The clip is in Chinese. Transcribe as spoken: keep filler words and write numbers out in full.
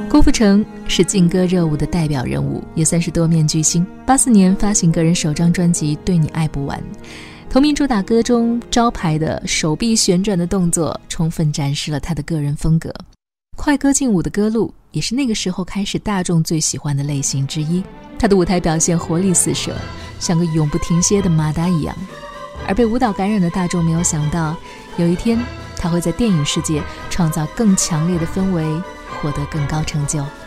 郭富城是劲歌热舞的代表人物，也算是多面巨星。八四年发行个人首张专辑《对你爱不完》，同名主打歌中招牌的手臂旋转的动作，充分展示了他的个人风格。快歌劲舞的歌路也是那个时候开始大众最喜欢的类型之一。他的舞台表现活力四射，像个永不停歇的马达一样。而被舞蹈感染的大众没有想到，有一天他会在电影世界创造更强烈的氛围，获得更高成就。